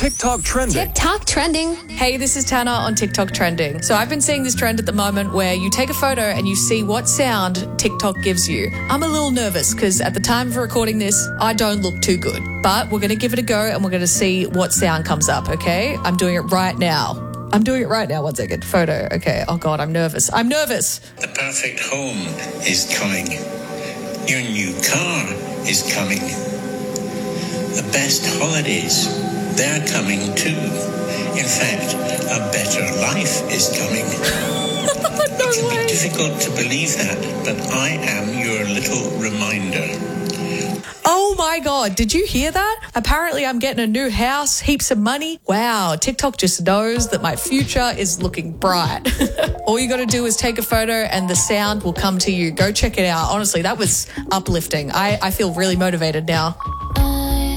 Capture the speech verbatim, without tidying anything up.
TikTok trending. TikTok trending. Hey, this is Tana on TikTok trending. So I've been seeing this trend at the moment where you take a photo and you see what sound TikTok gives you. I'm a little nervous because at the time of recording this, I don't look too good. But we're going to give it a go and we're going to see what sound comes up, okay? I'm doing it right now. I'm doing it right now. One second. Photo. Okay. Oh, God, I'm nervous. I'm nervous. The perfect home is coming. Your new car is coming. The best holidays, they're coming too. In fact, a better life is coming. No It can way. be difficult to believe that, but I am your little reminder. Oh my God, did you hear that? Apparently I'm getting a new house, heaps of money. Wow, TikTok just knows that my future is looking bright. All you got to do is take a photo and the sound will come to you. Go check it out. Honestly, that was uplifting. I, I feel really motivated now.